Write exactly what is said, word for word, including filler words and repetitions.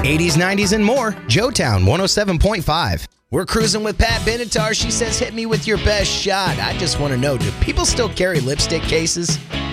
eighties, nineties, and more. Joetown one oh seven point five. We're cruising with Pat Benatar. She says, hit me with your best shot. I just want to know, do people still carry lipstick cases?